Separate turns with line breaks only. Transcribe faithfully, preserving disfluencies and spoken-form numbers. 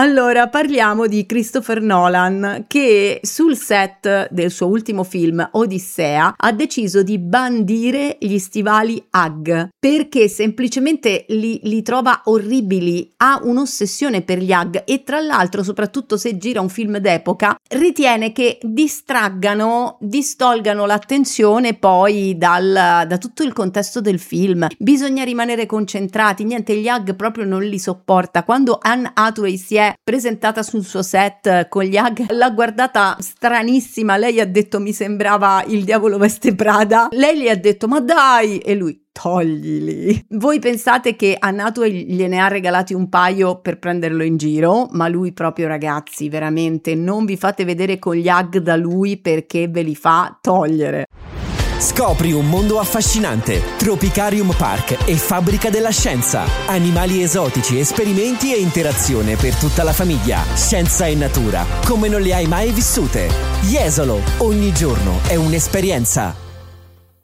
Allora, parliamo di Christopher Nolan, che sul set del suo ultimo film Odissea ha deciso di bandire gli stivali Ugg perché semplicemente li, li trova orribili, ha un'ossessione per gli Ugg e tra l'altro, soprattutto se gira un film d'epoca, ritiene che distraggano, distolgano l'attenzione poi dal, da tutto il contesto del film. Bisogna rimanere concentrati, niente, gli Ugg proprio non li sopporta. Quando Anne Hathaway si è presentata sul suo set con gli Ugg, l'ha guardata stranissima, lei ha detto mi sembrava il diavolo veste Prada, lei gli ha detto ma dai, e lui toglili. Voi pensate che Anne Hathaway gliene ha regalati un paio per prenderlo in giro, ma lui proprio, ragazzi, veramente non vi fate vedere con gli Ugg da lui perché ve li fa togliere.
Scopri un mondo affascinante. Tropicarium Park e Fabbrica della Scienza. Animali esotici, esperimenti e interazione per tutta la famiglia. Scienza e natura, come non le hai mai vissute. Jesolo, ogni giorno è un'esperienza.